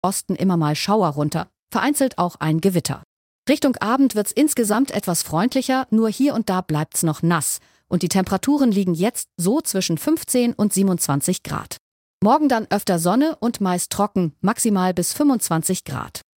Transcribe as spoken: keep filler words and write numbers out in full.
Osten immer mal Schauer runter, vereinzelt auch ein Gewitter. Richtung Abend wird's insgesamt etwas freundlicher, nur hier und da bleibt's noch nass. Und die Temperaturen liegen jetzt so zwischen fünfzehn und siebenundzwanzig Grad. Morgen dann öfter Sonne und meist trocken, maximal bis fünfundzwanzig Grad.